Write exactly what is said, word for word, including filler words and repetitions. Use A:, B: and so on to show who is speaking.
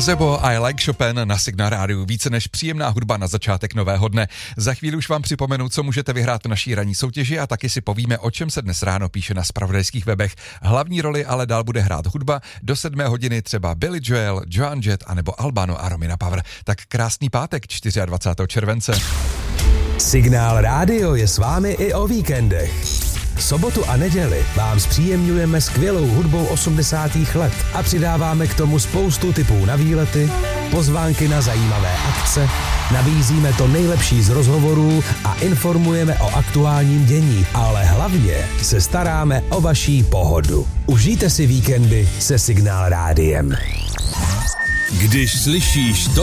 A: Gazebo, I Like Chopin na Signál rádiu. Více než příjemná hudba na začátek nového dne. Za chvíli už vám připomenu, co můžete vyhrát v naší ranní soutěži a taky si povíme, o čem se dnes ráno píše na zpravodajských webech. Hlavní roli ale dál bude hrát hudba. Do sedmé hodiny třeba Billy Joel, Joan Jett anebo Albano a Romina Power. Tak krásný pátek dvacátého čtvrtého července.
B: Signál rádio je s vámi i o víkendech. V sobotu a neděli vám zpříjemňujeme skvělou hudbou osmdesátých let a přidáváme k tomu spoustu tipů na výlety, pozvánky na zajímavé akce, nabízíme to nejlepší z rozhovorů a informujeme o aktuálním dění, ale hlavně se staráme o vaší pohodu. Užijte si víkendy se Signál rádiem.
C: Když slyšíš to,